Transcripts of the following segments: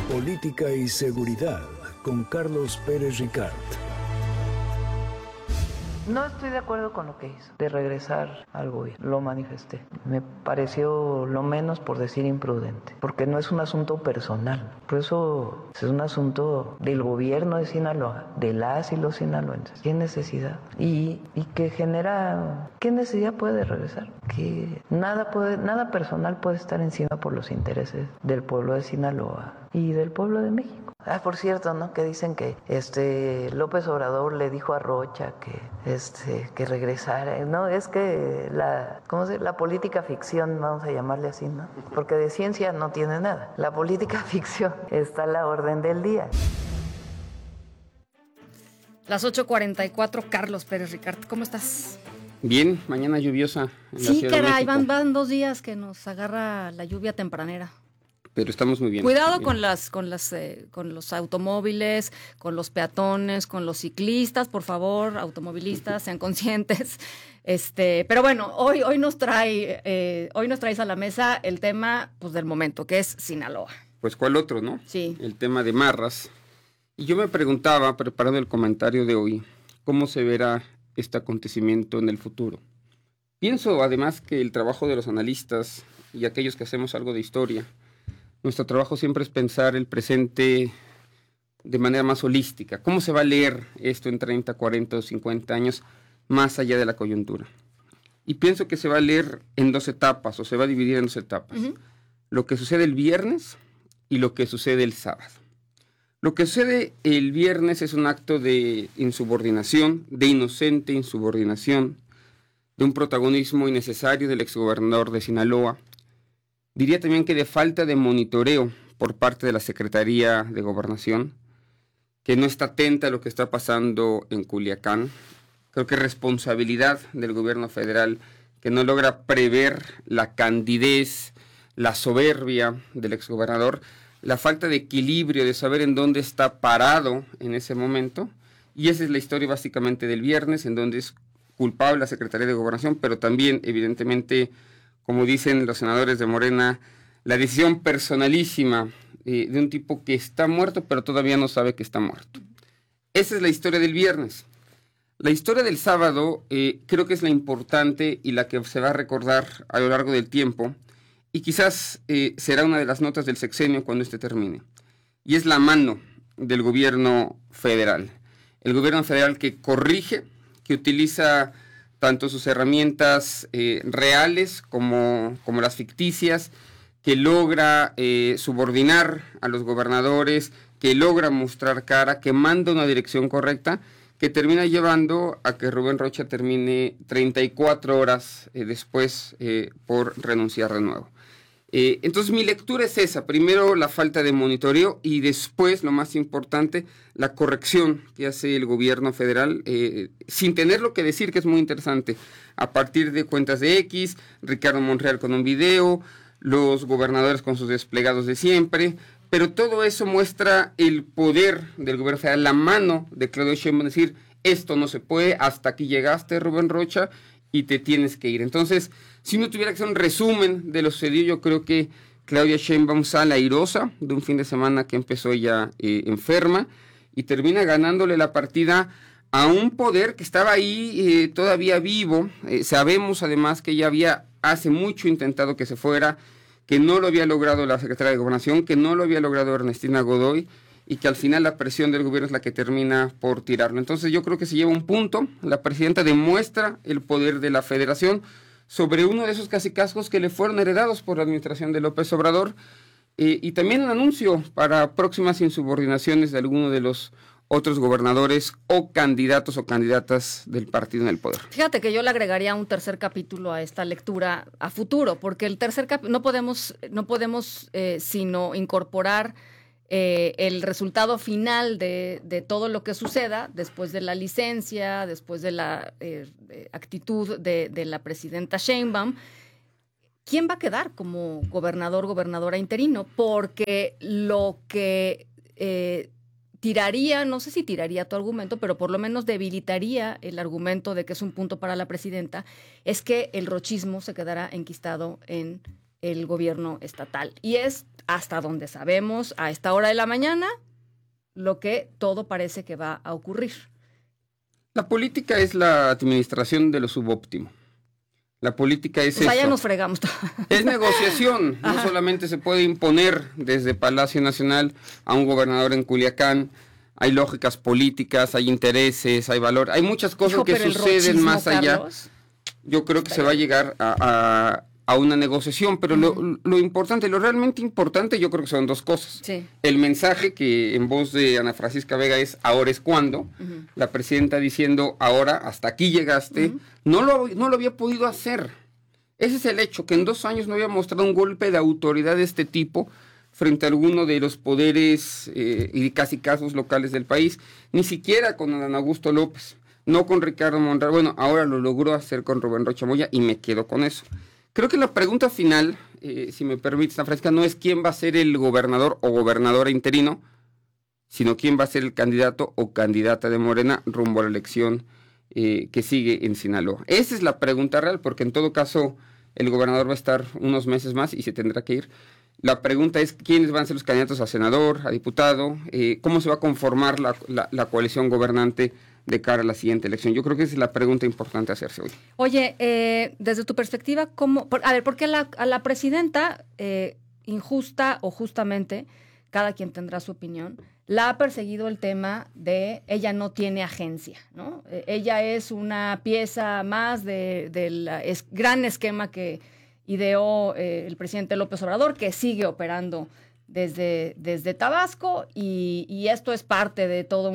Política y seguridad con Carlos Pérez Ricart. No estoy de acuerdo con lo que hizo, de regresar al gobierno, lo manifesté. Me pareció lo menos por decir imprudente, porque no es un asunto personal, por eso es un asunto del gobierno de Sinaloa, de las y los sinaloenses. ¿Qué necesidad? Y que genera, ¿qué necesidad puede regresar? Que nada personal puede estar encima por los intereses del pueblo de Sinaloa y del pueblo de México. Por cierto, ¿no? Que dicen que López Obrador le dijo a Rocha que regresara. No, es que la política ficción, vamos a llamarle así, ¿no? Porque de ciencia no tiene nada. La política ficción está a la orden del día. Las 8:44, Carlos Pérez Ricart, ¿cómo estás? Bien, mañana lluviosa en la Sí, Ciudad de caray, México. van 2 días que nos agarra la lluvia tempranera. Pero estamos muy bien. Cuidado bien. con los automóviles, con los peatones, con los ciclistas, por favor, automovilistas, sean conscientes. Pero bueno, hoy nos traes a la mesa el tema, pues, del momento, que es Sinaloa. Pues ¿cuál otro, no? Sí. El tema de Marras. Y yo me preguntaba, preparando el comentario de hoy, ¿cómo se verá este acontecimiento en el futuro? Pienso además que el trabajo de los analistas y aquellos que hacemos algo de historia, nuestro trabajo siempre es pensar el presente de manera más holística. ¿Cómo se va a leer esto en 30, 40 o 50 años más allá de la coyuntura? Y pienso que se va a leer en 2 etapas, o se va a dividir en 2 etapas. Uh-huh. Lo que sucede el viernes y lo que sucede el sábado. Lo que sucede el viernes es un acto de insubordinación, de inocente insubordinación, de un protagonismo innecesario del exgobernador de Sinaloa. Diría también que de falta de monitoreo por parte de la Secretaría de Gobernación, que no está atenta a lo que está pasando en Culiacán. Creo que es responsabilidad del gobierno federal, que no logra prever la candidez, la soberbia del exgobernador, la falta de equilibrio, de saber en dónde está parado en ese momento. Y esa es la historia básicamente del viernes, en donde es culpable la Secretaría de Gobernación, pero también, evidentemente, como dicen los senadores de Morena, la decisión personalísima de un tipo que está muerto, pero todavía no sabe que está muerto. Esa es la historia del viernes. La historia del sábado creo que es la importante y la que se va a recordar a lo largo del tiempo, y quizás será una de las notas del sexenio cuando este termine. Y es la mano del gobierno federal. El gobierno federal que corrige, que utiliza tanto sus herramientas reales como las ficticias, que logra subordinar a los gobernadores, que logra mostrar cara, que manda una dirección correcta, que termina llevando a que Rubén Rocha termine 34 horas después por renunciar de nuevo. Entonces mi lectura es esa: primero la falta de monitoreo y después, lo más importante, la corrección que hace el gobierno federal sin tener lo que decir, que es muy interesante, a partir de cuentas de X, Ricardo Monreal con un video, los gobernadores con sus desplegados de siempre, pero todo eso muestra el poder del gobierno federal, la mano de Claudia Sheinbaum, decir, esto no se puede, hasta aquí llegaste, Rubén Rocha, y te tienes que ir. Entonces, si uno tuviera que hacer un resumen de lo sucedido, yo creo que Claudia Sheinbaum sale airosa de un fin de semana que empezó ella enferma y termina ganándole la partida a un poder que estaba ahí todavía vivo. Sabemos además que ella había hace mucho intentado que se fuera, que no lo había logrado la Secretaría de Gobernación, que no lo había logrado Ernestina Godoy, y que al final la presión del gobierno es la que termina por tirarlo. Entonces yo creo que se lleva un punto, la presidenta demuestra el poder de la federación sobre uno de esos cacicazgos que le fueron heredados por la administración de López Obrador, y también un anuncio para próximas insubordinaciones de alguno de los otros gobernadores o candidatos o candidatas del partido en el poder. Fíjate que yo le agregaría un tercer capítulo a esta lectura a futuro, porque el tercer capítulo no podemos sino incorporar el resultado final de todo lo que suceda después de la licencia, después de la actitud de la presidenta Sheinbaum. ¿Quién va a quedar como gobernador, gobernadora interino? Porque lo que tiraría, no sé si tiraría tu argumento, pero por lo menos debilitaría el argumento de que es un punto para la presidenta, es que el rochismo se quedará enquistado en el gobierno estatal. Y es hasta donde sabemos, a esta hora de la mañana, lo que todo parece que va a ocurrir. La política es la administración de lo subóptimo. La política es ya eso. nos fregamos. Es negociación. No solamente se puede imponer desde Palacio Nacional a un gobernador en Culiacán. Hay lógicas políticas, hay intereses, hay valor. Hay muchas cosas que suceden más allá. Carlos, yo creo que se va a llegar a una negociación, pero lo importante, lo realmente importante, yo creo que son dos cosas. Sí. El mensaje que en voz de Ana Francisca Vega es ahora es cuando, la presidenta diciendo ahora hasta aquí llegaste, no lo había podido hacer. Ese es el hecho, que en 2 años no había mostrado un golpe de autoridad de este tipo frente a alguno de los poderes y casi casos locales del país, ni siquiera con Adán Augusto López, no con Ricardo Monreal. Bueno, ahora lo logró hacer con Rubén Rocha Moya y me quedo con eso. Creo que la pregunta final, si me permites, Ana Francisca, no es quién va a ser el gobernador o gobernadora interino, sino quién va a ser el candidato o candidata de Morena rumbo a la elección que sigue en Sinaloa. Esa es la pregunta real, porque en todo caso el gobernador va a estar unos meses más y se tendrá que ir. La pregunta es quiénes van a ser los candidatos a senador, a diputado, cómo se va a conformar la coalición gobernante de cara a la siguiente elección. Yo creo que esa es la pregunta importante a hacerse hoy. Oye, desde tu perspectiva, ¿por qué a la presidenta, injusta o justamente, cada quien tendrá su opinión, la ha perseguido el tema de ella no tiene agencia, ¿no? Ella es una pieza más del gran esquema que ideó el presidente López Obrador, que sigue operando desde Tabasco, y esto es parte de todo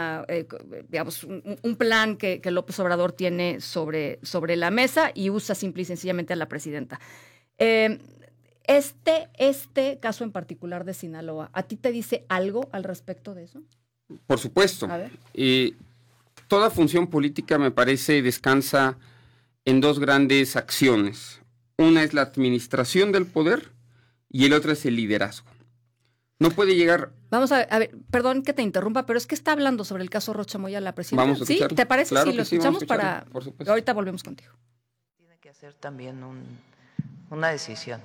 un plan que López Obrador tiene sobre la mesa y usa simple y sencillamente a la presidenta. Este caso en particular de Sinaloa, ¿a ti te dice algo al respecto de eso? Por supuesto. A ver. Toda función política, me parece, descansa en 2 grandes acciones. Una es la administración del poder y el otro es el liderazgo. No puede llegar... Vamos a ver, perdón que te interrumpa, pero es que está hablando sobre el caso Rocha Moya la presidenta. Vamos a escucharlo. ¿Sí? ¿Te parece Claro si lo escuchamos para...? Por supuesto. Ahorita volvemos contigo. Tiene que hacer también una decisión.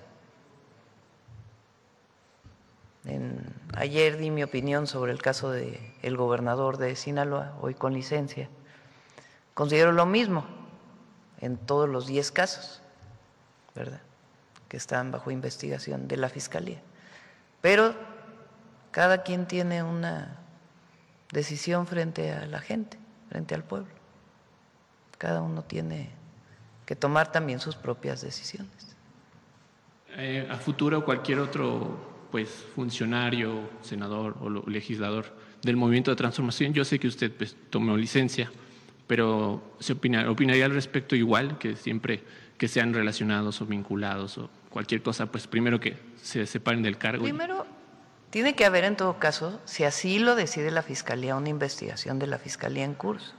Ayer di mi opinión sobre el caso del gobernador de Sinaloa, hoy con licencia. Considero lo mismo en todos los 10 casos, ¿verdad?, que están bajo investigación de la Fiscalía. Pero cada quien tiene una decisión frente a la gente, frente al pueblo. Cada uno tiene que tomar también sus propias decisiones. A futuro cualquier otro funcionario, senador o legislador del Movimiento de Transformación, yo sé que usted tomó licencia, pero ¿opinaría al respecto igual, que siempre que sean relacionados o vinculados o cualquier cosa, primero que se separen del cargo? Primero, tiene que haber en todo caso, si así lo decide la Fiscalía, una investigación de la Fiscalía en curso.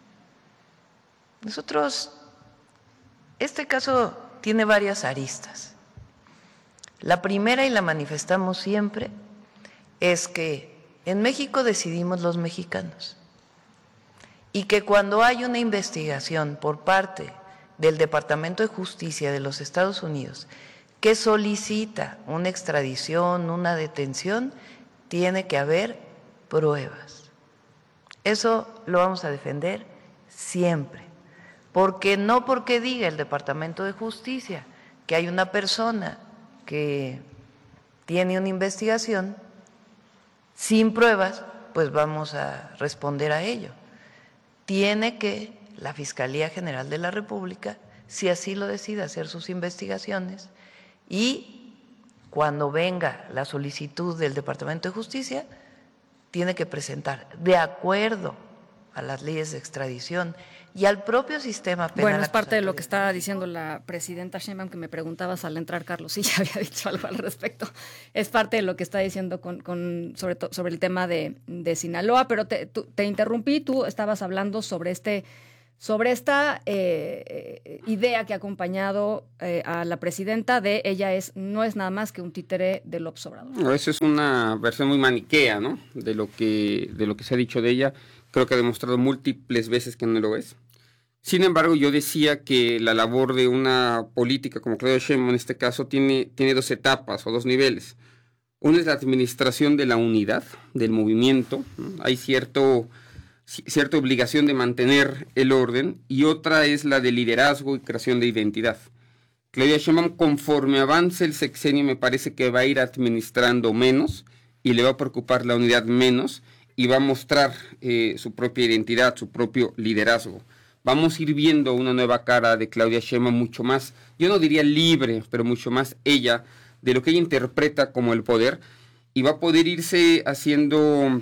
Este caso tiene varias aristas. La primera, y la manifestamos siempre, es que en México decidimos los mexicanos y que cuando hay una investigación por parte del Departamento de Justicia de los Estados Unidos que solicita una extradición, una detención, tiene que haber pruebas. Eso lo vamos a defender siempre, porque no porque diga el Departamento de Justicia que hay una persona que tiene una investigación sin pruebas, pues vamos a responder a ello. Tiene que la Fiscalía General de la República, si así lo decide, hacer sus investigaciones, y cuando venga la solicitud del Departamento de Justicia, tiene que presentar, de acuerdo a las leyes de extradición y al propio sistema penal. Bueno, es parte de lo que estaba diciendo la presidenta Sheinbaum, que me preguntabas al entrar, Carlos, sí, ya había dicho algo al respecto. Es parte de lo que está diciendo sobre el tema de Sinaloa, pero te interrumpí, tú estabas hablando sobre esta idea que ha acompañado a la presidenta de ella no es nada más que un títere de López Obrador. No, eso es una versión muy maniquea, ¿no?, de lo que se ha dicho de ella. Creo que ha demostrado múltiples veces que no lo es. Sin embargo, yo decía que la labor de una política como Claudia Sheinbaum en este caso tiene 2 etapas o 2 niveles. Una es la administración de la unidad, del movimiento, ¿no? Hay cierta obligación de mantener el orden, y otra es la de liderazgo y creación de identidad. Claudia Sheinbaum, conforme avance el sexenio, me parece que va a ir administrando menos y le va a preocupar la unidad menos, y va a mostrar su propia identidad, su propio liderazgo. Vamos a ir viendo una nueva cara de Claudia Sheinbaum mucho más, yo no diría libre, pero mucho más ella, de lo que ella interpreta como el poder, y va a poder irse haciendo,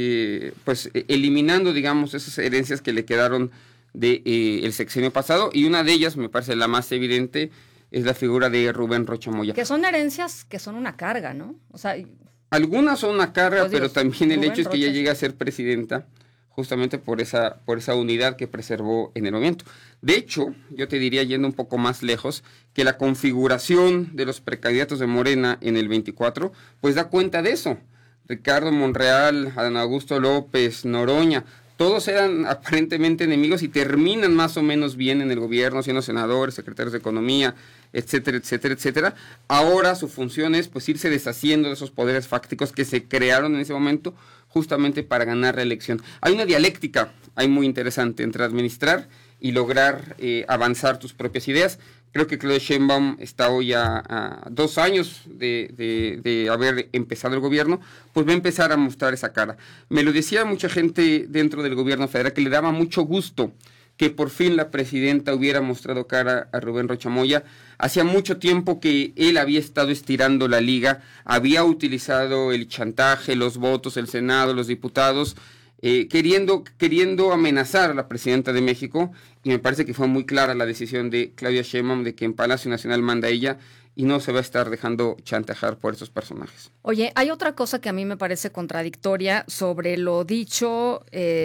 eliminando, digamos, esas herencias que le quedaron de el sexenio pasado, y una de ellas, me parece la más evidente, es la figura de Rubén Rocha Moya. Que son herencias que son una carga, ¿no? O sea, algunas son una carga, pues, pero también el Rubén hecho es que Rocha ella llega a ser presidenta justamente por esa unidad que preservó en el movimiento. De hecho, yo te diría, yendo un poco más lejos, que la configuración de los precandidatos de Morena en el 24, pues da cuenta de eso. Ricardo Monreal, Adán Augusto López, Noroña, todos eran aparentemente enemigos y terminan más o menos bien en el gobierno, siendo senadores, secretarios de Economía, etcétera, etcétera, etcétera. Ahora su función es pues irse deshaciendo de esos poderes fácticos que se crearon en ese momento justamente para ganar la elección. Hay una dialéctica ahí muy interesante entre administrar y lograr avanzar tus propias ideas. Creo que Claudia Sheinbaum está hoy a 2 años de haber empezado el gobierno, pues va a empezar a mostrar esa cara. Me lo decía mucha gente dentro del gobierno federal que le daba mucho gusto que por fin la presidenta hubiera mostrado cara a Rubén Rocha Moya. Hacía mucho tiempo que él había estado estirando la liga, había utilizado el chantaje, los votos, el Senado, los diputados, queriendo amenazar a la presidenta de México, y me parece que fue muy clara la decisión de Claudia Sheinbaum de que en Palacio Nacional manda ella y no se va a estar dejando chantajear por estos personajes. Oye, hay otra cosa que a mí me parece contradictoria sobre lo dicho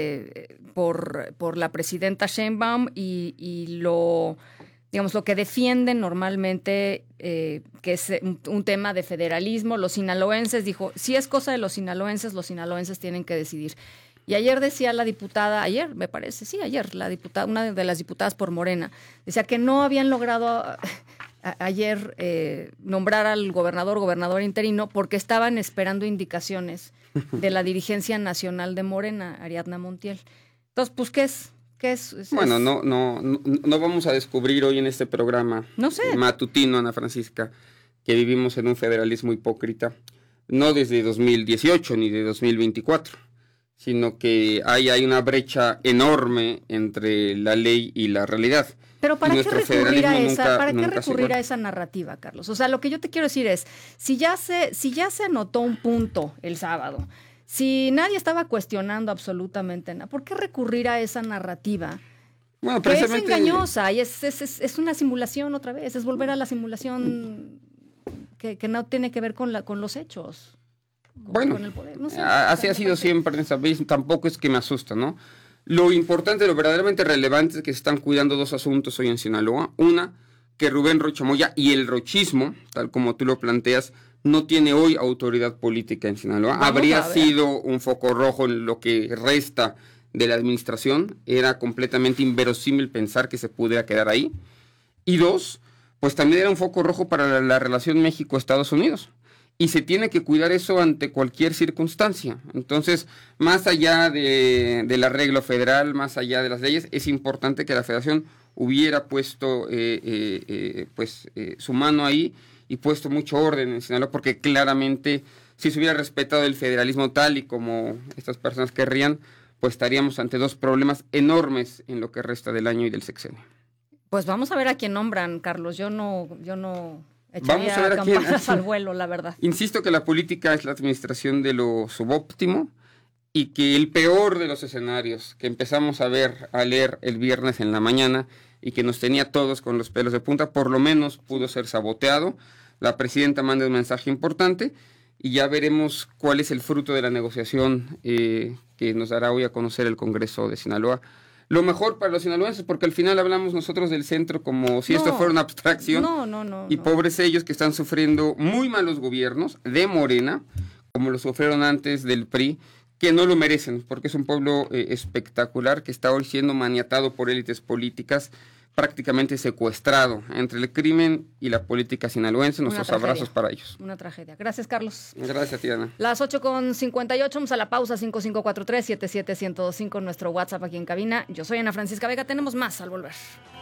por la presidenta Sheinbaum y lo que defienden normalmente, que es un tema de federalismo. Los sinaloenses, dijo, si es cosa de los sinaloenses tienen que decidir. Y ayer decía la diputada, una de las diputadas por Morena, decía que no habían logrado ayer nombrar al gobernador interino porque estaban esperando indicaciones de la dirigencia nacional de Morena, Ariadna Montiel. Entonces, pues, ¿qué es? Bueno, no vamos a descubrir hoy en este programa matutino, Ana Francisca, que vivimos en un federalismo hipócrita, no desde 2018 ni de 2024. Sino que hay una brecha enorme entre la ley y la realidad. Pero ¿para qué recurrir a esa narrativa, Carlos? O sea, lo que yo te quiero decir es, si ya se anotó un punto el sábado, si nadie estaba cuestionando absolutamente nada, ¿por qué recurrir a esa narrativa? Bueno, que es engañosa y es una simulación otra vez, es volver a la simulación que no tiene que ver con los hechos. Bueno, así ha sido siempre en esta vez, tampoco es que me asusta, ¿no? Lo importante, lo verdaderamente relevante es que se están cuidando 2 asuntos hoy en Sinaloa. Una, que Rubén Rocha Moya y el rochismo, tal como tú lo planteas, no tiene hoy autoridad política en Sinaloa. Habría sido un foco rojo en lo que resta de la administración. Era completamente inverosímil pensar que se pudiera quedar ahí. Y 2, pues también era un foco rojo para la relación México-Estados Unidos. Y se tiene que cuidar eso ante cualquier circunstancia. Entonces, más allá del arreglo federal, más allá de las leyes, es importante que la Federación hubiera puesto su mano ahí y puesto mucho orden en Sinaloa, porque claramente, si se hubiera respetado el federalismo tal y como estas personas querrían, pues estaríamos ante 2 problemas enormes en lo que resta del año y del sexenio. Pues vamos a ver a quién nombran, Carlos. Yo no vamos a ver campanas al vuelo, la verdad. Insisto que la política es la administración de lo subóptimo y que el peor de los escenarios que empezamos a leer el viernes en la mañana y que nos tenía todos con los pelos de punta, por lo menos pudo ser saboteado. La presidenta manda un mensaje importante y ya veremos cuál es el fruto de la negociación que nos dará hoy a conocer el Congreso de Sinaloa. Lo mejor para los sinaloenses, porque al final hablamos nosotros del centro como si esto fuera una abstracción. Y pobres ellos que están sufriendo muy malos gobiernos de Morena, como lo sufrieron antes del PRI, que no lo merecen, porque es un pueblo espectacular que está hoy siendo maniatado por élites políticas, prácticamente secuestrado entre el crimen y la política sinaloense. Nuestros abrazos para ellos. Una tragedia. Gracias, Carlos. Gracias, Diana. Las 8:58, vamos a la pausa. 5543-77125, nuestro WhatsApp aquí en cabina. Yo soy Ana Francisca Vega, tenemos más al volver.